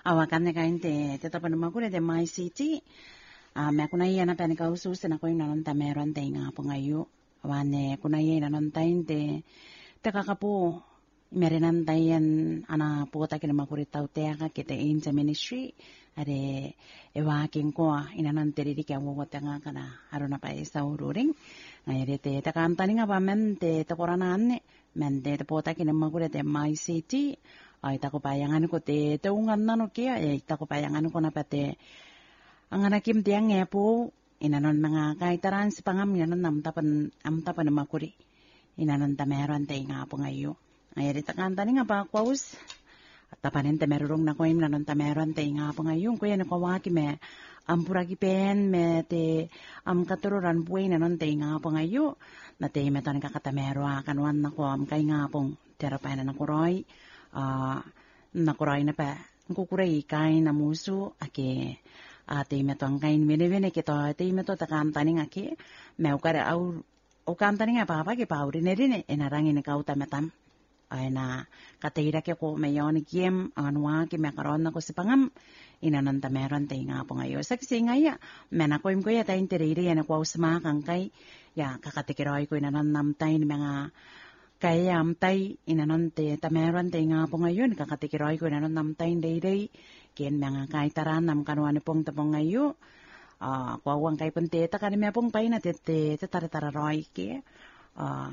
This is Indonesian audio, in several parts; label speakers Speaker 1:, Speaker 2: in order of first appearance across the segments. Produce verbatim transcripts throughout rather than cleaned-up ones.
Speaker 1: awakan ne kain te te tapan makure de my city a me kuna ia na pene ka usu se na ko ina non ta meron te nga po ngayu wane kuna ia na non tain te te kakapo merenan tayan ana po ta kina makure tau te ka kete in sa ministry are ewa king ko ina non te ri ka mo ta nga kana haruna pa isa ururing ngaire te ta kan tani nga pa men te te korana ne men te te po ta kina makure te my city ay tako payangan ko te te ungan nano kia ay tako payangan ko na pate ang anakim tiang nga po inanon mga kaitaran si pangam inanon nam tapan am tapan na makuri inanon ta meron te nga po ngayo ay rita kanta ni nga pa kwaus at tapanin te merurong na ko inanon ta meron te nga po ngayon kuya na kawaki me am puragi pen me te am katururan po inanon te nga po ngayo na te meton kakatamero kanwan na ko am kay nga pong terapayan na kuroy Uh, nakuray na pa kukuray kain na muso ake ate meto ang kain mene-mene kito ate meto takam taning ake meu kare au o kam taning apa apa ke pauri ne rine enarangin ka uta metam ay na kateira ke ko mayon kiem anwa ke makaron na ko si pangam inanan ta meron tay nga po ngayo saksi ngaya mena ko im ko ya tayin tiriri yan ko usma kang kay ya kakatikiroy ko inanan namtay ni mga kaya amtay inanon te tameron te nga po ngayon kakatikiroy ko inanon namtay day-day kien mga kaitaran nam kanwan pong tapong ngayo uh, kwawang kay punte ta kanime pong pay na te te taratararoy ke uh,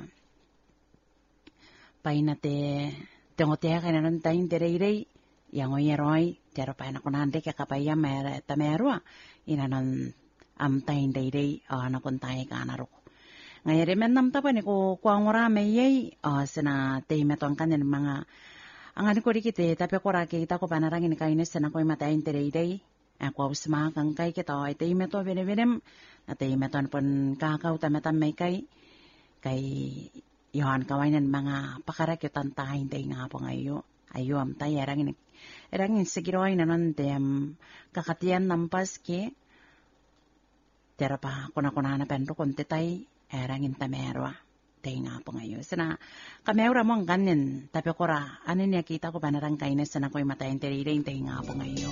Speaker 1: pay na te tengote ka inanon tayin day-day yang oyeroy tero pay na kunande ka kapaya mer tamero inanon amtay day-day uh, nakuntay ka narok ngayon men nam tapan ko kuang ora meyay uh, sina te meton kanen mga angani ko dikite tapi ko ra kita ko panarangin kainis sina ko mata interide ako usma kang kay kita ay te meto benebenem na te meton pon kakao ta metam may kay kay yohan kawainan mga pakarakyutan tahin te nga po ngayo ayo am tay erangin erangin sigiroy nanon dem kakatian nampas ke terapa kuna kuna na penro konte tay erangin tamerwa tay nga po ngayon. Sana kamera mo ang ganin tapi ko ra ano niya kita ko panarang kainis sana ko'y matayin teririn tay nga po ngayon.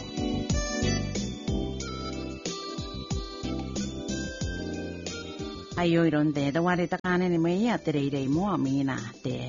Speaker 1: Ayo iron de dawari takanin ni Maya teririn mo amina te